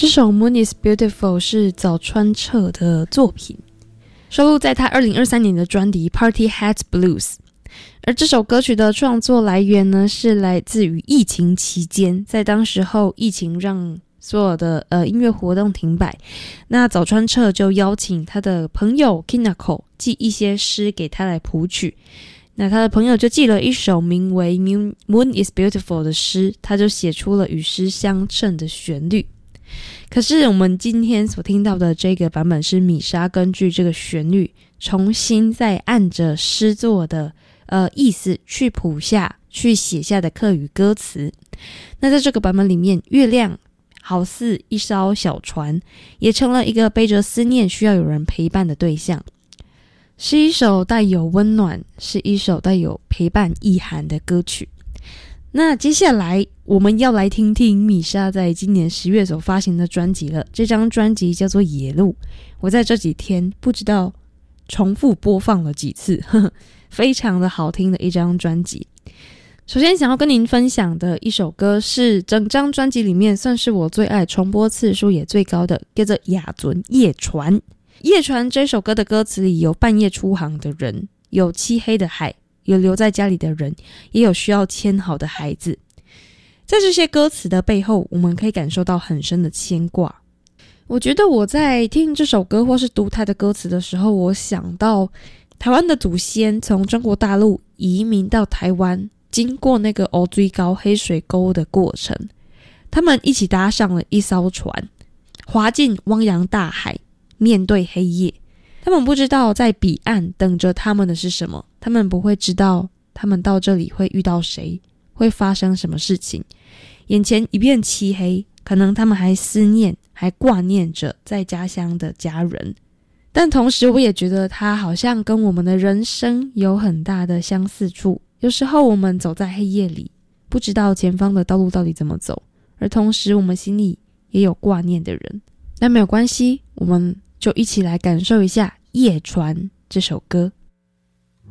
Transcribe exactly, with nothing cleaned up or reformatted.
这首 Moon is Beautiful 是早川彻的作品，收录在他二零二三年的专辑 Party Hat Blues。而这首歌曲的创作来源呢，是来自于疫情期间，在当时候疫情让所有的呃音乐活动停摆，那早川彻就邀请他的朋友 Kinako 寄一些诗给他来谱曲。那他的朋友就寄了一首名为 Moon is Beautiful 的诗，他就写出了与诗相称的旋律。可是我们今天所听到的这个版本是米莎根据这个旋律重新再按着诗作的呃意思去谱下去写下的客语歌词。那在这个版本里面，月亮好似一艘小船，也成了一个背着思念需要有人陪伴的对象，是一首带有温暖，是一首带有陪伴意涵的歌曲。那接下来我们要来听听米莎在今年十月所发行的专辑了，这张专辑叫做《野路》，我在这几天不知道重复播放了几次，呵呵，非常的好听的一张专辑。首先想要跟您分享的一首歌是整张专辑里面算是我最爱，重播次数也最高的，叫做《亚准夜船》。夜船这首歌的歌词里有半夜出航的人，有漆黑的海，有留在家里的人，也有需要牵好的孩子。在这些歌词的背后，我们可以感受到很深的牵挂。我觉得我在听这首歌或是读它的歌词的时候，我想到台湾的祖先从中国大陆移民到台湾，经过那个黑水沟黑水沟的过程，他们一起搭上了一艘船，划进汪洋大海，面对黑夜。他们不知道在彼岸等着他们的是什么，他们不会知道他们到这里会遇到谁，会发生什么事情。眼前一片漆黑，可能他们还思念还挂念着在家乡的家人。但同时我也觉得它好像跟我们的人生有很大的相似处。有时候我们走在黑夜里，不知道前方的道路到底怎么走，而同时我们心里也有挂念的人。那没有关系，我们就一起来感受一下《夜船》这首歌。